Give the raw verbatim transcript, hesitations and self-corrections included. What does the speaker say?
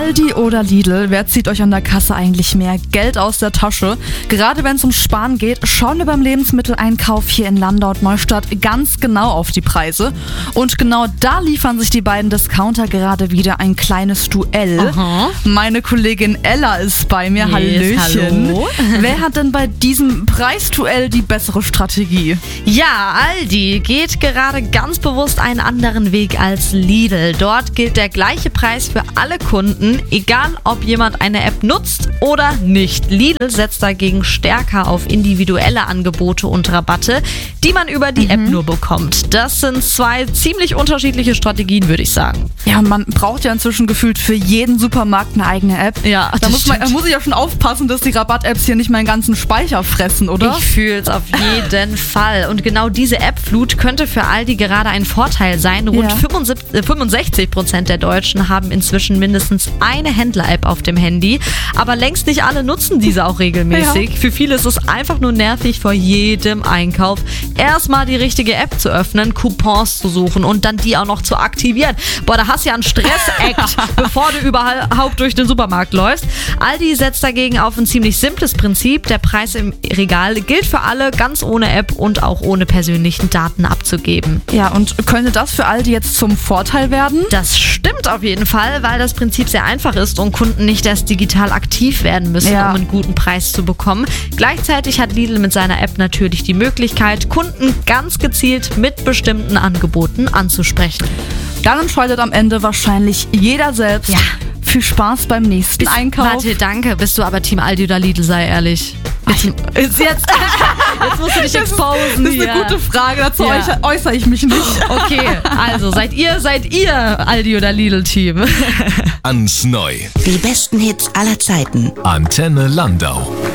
Aldi oder Lidl, wer zieht euch an der Kasse eigentlich mehr Geld aus der Tasche? Gerade wenn es ums Sparen geht, schauen wir beim Lebensmitteleinkauf hier in Landau und Neustadt ganz genau auf die Preise. Und genau da liefern sich die beiden Discounter gerade wieder ein kleines Duell. Aha. Meine Kollegin Ella ist bei mir. Yes, Hallöchen. hallo. Wer hat denn bei diesem Preisduell die bessere Strategie? Ja, Aldi geht gerade ganz bewusst einen anderen Weg als Lidl. Dort gilt der gleiche Preis für alle Kunden, egal ob jemand eine App nutzt oder nicht. Lidl setzt dagegen stärker auf individuelle Angebote und Rabatte, die man über die mhm. App nur bekommt. Das sind zwei ziemlich unterschiedliche Strategien, würde ich sagen. Ja, man braucht ja inzwischen gefühlt für jeden Supermarkt eine eigene App. Ja, da muss, man, da muss ich ja schon aufpassen, dass die Rabatt-Apps hier nicht meinen ganzen Speicher fressen, oder? Ich fühle es auf jeden Fall. Und genau diese App-Flut könnte für Aldi gerade ein Vorteil sein. Rund Ja. fünfundsechzig Prozent der Deutschen haben inzwischen mindestens eine Händler-App auf dem Handy. Aber längst nicht alle nutzen diese auch regelmäßig. Ja. Für viele ist es einfach nur nervig, vor jedem Einkauf erstmal die richtige App zu öffnen, Coupons zu suchen und dann die auch noch zu aktivieren. Boah, da hast du ja einen Stress-Act, bevor du überhaupt durch den Supermarkt läufst. Aldi setzt dagegen auf ein ziemlich simples Prinzip. Der Preis im Regal gilt für alle, ganz ohne App und auch ohne persönlichen Daten abzugeben. Ja, und könnte das für Aldi jetzt zum Vorteil werden? Das stimmt auf jeden Fall, weil das Prinzip sehr einfach ist und Kunden nicht erst digital aktiv werden müssen, Ja. um einen guten Preis zu bekommen. Gleichzeitig hat Lidl mit seiner App natürlich die Möglichkeit, Kunden ganz gezielt mit bestimmten Angeboten anzusprechen. Dann entscheidet am Ende wahrscheinlich jeder selbst. Ja. Viel Spaß beim nächsten Einkauf. Warte, danke. Bist du aber Team Aldi oder Lidl, sei ehrlich. Jetzt, ist jetzt, jetzt musst du dich exposen. Das ist eine hier. gute Frage, dazu Ja. äußere- äußere ich mich nicht. Okay, also seid ihr, seid ihr Aldi oder Lidl-Team? Ans Neu. Die besten Hits aller Zeiten. Antenne Landau.